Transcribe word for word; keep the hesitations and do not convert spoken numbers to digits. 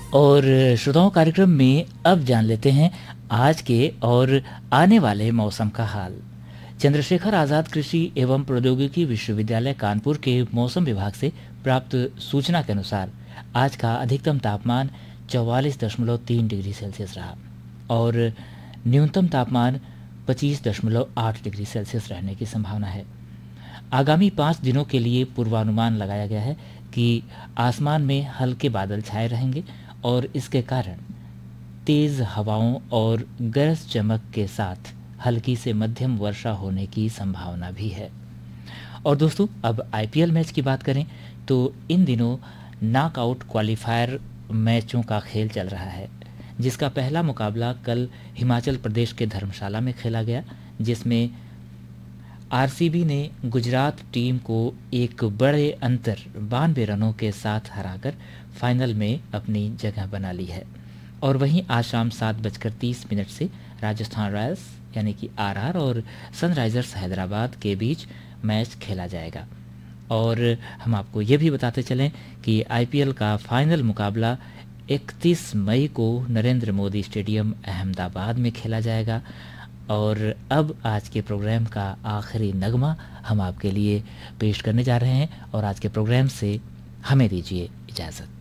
और श्रोताओं, कार्यक्रम में अब जान लेते हैं आज के और आने वाले मौसम का हाल। चंद्रशेखर आज़ाद कृषि एवं प्रौद्योगिकी विश्वविद्यालय कानपुर के मौसम विभाग से प्राप्त सूचना के अनुसार आज का अधिकतम तापमान चौवालीस दशमलव तीन डिग्री सेल्सियस रहा और न्यूनतम तापमान पच्चीस दशमलव आठ डिग्री सेल्सियस रहने की संभावना है। आगामी पाँच दिनों के लिए पूर्वानुमान लगाया गया है कि आसमान में हल्के बादल छाए रहेंगे और इसके कारण तेज़ हवाओं और गरज चमक के साथ हल्की से मध्यम वर्षा होने की संभावना भी है। और दोस्तों, अब आईपीएल मैच की बात करें तो इन दिनों नॉकआउट क्वालिफायर मैचों का खेल चल रहा है, जिसका पहला मुकाबला कल हिमाचल प्रदेश के धर्मशाला में खेला गया, जिसमें आरसीबी ने गुजरात टीम को एक बड़े अंतर बानवे रनों के साथ हराकर फाइनल में अपनी जगह बना ली है। और वहीं आज शाम सात बजकर तीस मिनट से राजस्थान रॉयल्स यानी कि आरआर और सनराइजर्स हैदराबाद के बीच मैच खेला जाएगा। और हम आपको ये भी बताते चलें कि आईपीएल का फाइनल मुकाबला इकतीस मई को नरेंद्र मोदी स्टेडियम अहमदाबाद में खेला जाएगा। और अब आज के प्रोग्राम का आखिरी नगमा हम आपके लिए पेश करने जा रहे हैं और आज के प्रोग्राम से हमें दीजिए इजाज़त।